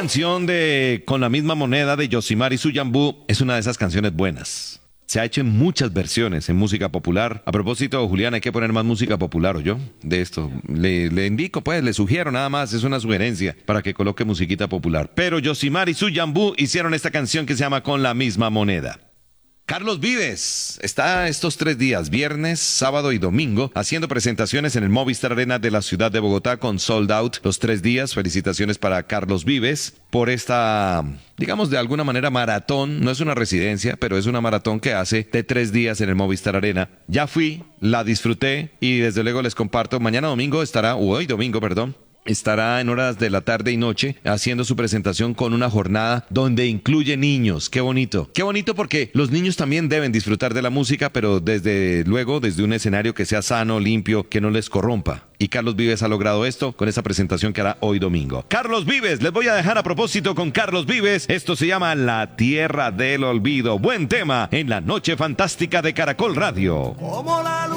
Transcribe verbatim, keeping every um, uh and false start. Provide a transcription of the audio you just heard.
canción de Con la misma moneda de Yosimar y Suyambú es una de esas canciones buenas. Se ha hecho en muchas versiones en música popular. A propósito, Julián, hay que poner más música popular, ¿o yo? De esto. Le, le indico, pues, le sugiero nada más, es una sugerencia para que coloque musiquita popular. Pero Yosimar y Suyambú hicieron esta canción que se llama Con la misma moneda. Carlos Vives está estos tres días, viernes, sábado y domingo, haciendo presentaciones en el Movistar Arena de la ciudad de Bogotá con Sold Out los tres días. Felicitaciones para Carlos Vives por esta, digamos de alguna manera, maratón. No es una residencia, pero es una maratón que hace de tres días en el Movistar Arena. Ya fui, la disfruté y desde luego les comparto. Mañana domingo estará, o hoy domingo, perdón. Estará en horas de la tarde y noche haciendo su presentación con una jornada donde incluye niños. ¡Qué bonito! ¡Qué bonito! Porque los niños también deben disfrutar de la música, pero desde luego desde un escenario que sea sano, limpio, que no les corrompa. Y Carlos Vives ha logrado esto con esa presentación que hará hoy domingo. Carlos Vives, les voy a dejar a propósito con Carlos Vives. Esto se llama La Tierra del Olvido. Buen tema en la Noche Fantástica de Caracol Radio.